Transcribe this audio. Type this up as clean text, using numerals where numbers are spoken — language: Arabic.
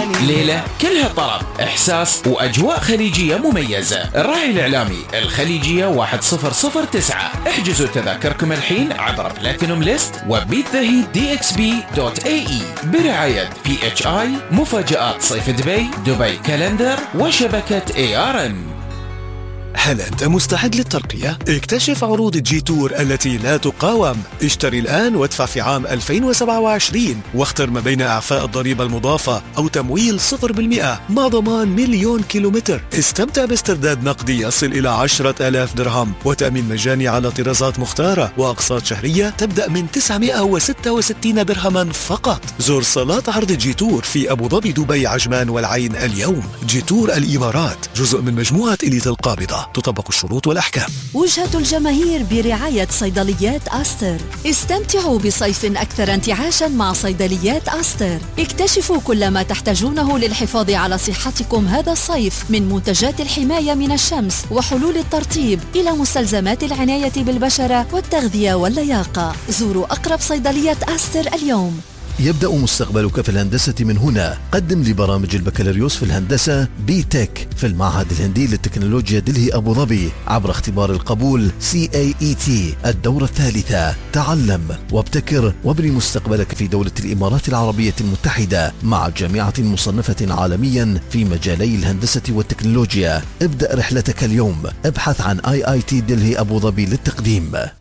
ليلة كلها طرب، إحساس وأجواء خليجية مميزة. الراعي الإعلامي الخليجية 1009. احجزوا تذاكركم الحين عبر بلاتينوم ليست وبيتذهي.dxb.ae برعاية PHI، مفاجآت صيف دبي كالندر، وشبكة ARM. هل أنت مستعد للترقية؟ اكتشف عروض جي تور التي لا تقاوم. اشتري الآن وادفع في عام 2027 واختر ما بين إعفاء الضريبة المضافة أو تمويل 0% مع ضمان 1,000,000 كيلومتر. استمتع باسترداد نقدي يصل إلى 10,000 درهم وتأمين مجاني على طرازات مختارة وأقساط شهرية تبدأ من 966 درهما فقط. زور صالات عرض جي تور في أبو ظبي، دبي، عجمان والعين اليوم. جي تور الإمارات جزء من مجموعة إليت القابضة، تطبق الشروط والأحكام. وجهة الجماهير برعاية صيدليات أستر. استمتعوا بصيف أكثر انتعاشا مع صيدليات أستر. اكتشفوا كل ما تحتاجونه للحفاظ على صحتكم هذا الصيف، من منتجات الحماية من الشمس وحلول الترطيب إلى مستلزمات العناية بالبشرة والتغذية واللياقة. زوروا أقرب صيدلية أستر اليوم. يبدأ مستقبلك في الهندسة من هنا. قدم لبرامج البكالوريوس في الهندسة BTech في المعهد الهندي للتكنولوجيا دلهي أبو ظبي عبر اختبار القبول CAET الدورة الثالثة. تعلم وابتكر وابني مستقبلك في دولة الإمارات العربية المتحدة مع جامعة مصنفة عالميا في مجالي الهندسة والتكنولوجيا. ابدأ رحلتك اليوم. ابحث عن IIT دلهي أبو ظبي للتقديم.